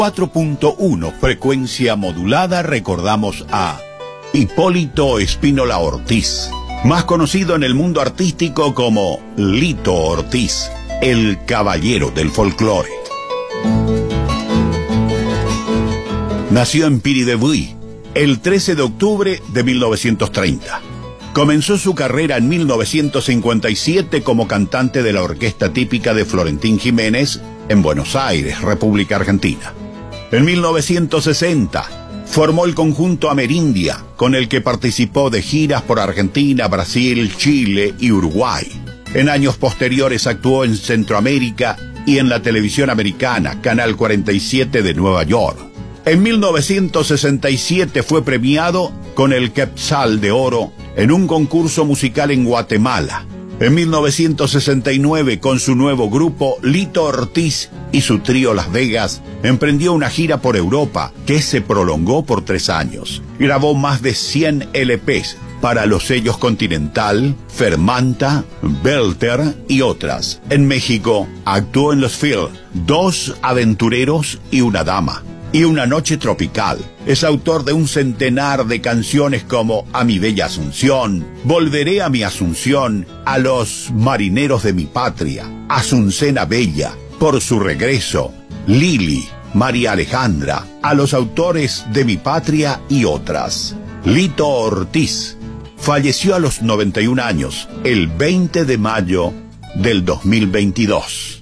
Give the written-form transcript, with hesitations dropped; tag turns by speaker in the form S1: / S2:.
S1: 4.1 frecuencia modulada recordamos a Hipólito Espínola Ortiz, más conocido en el mundo artístico como Lito Ortiz, el caballero del folclore. Nació en Piridebuy el 13 de octubre de 1930. Comenzó su carrera en 1957 como cantante de la orquesta típica de Florentín Jiménez en Buenos Aires, República Argentina. En 1960 formó el conjunto Amerindia, con el que participó de giras por Argentina, Brasil, Chile y Uruguay. En años posteriores actuó en Centroamérica y en la televisión americana, Canal 47 de Nueva York. En 1967 fue premiado con el Quetzal de Oro en un concurso musical en Guatemala. En 1969, con su nuevo grupo, Lito Ortiz y su trío Las Vegas, emprendió una gira por Europa que se prolongó por 3 años. Grabó más de 100 LPs para los sellos Continental, Fermanta, Belter y otras. En México, actuó en los Phil, 2 aventureros y una dama, y Una noche tropical. Es autor de un centenar de canciones como A mi bella Asunción, Volveré a mi Asunción, A los marineros de mi patria, Asuncena Bella, Por su regreso, Lili, María Alejandra, A los autores de mi patria y otras. Lito Ortiz falleció a los 91 años, el 20 de mayo del 2022.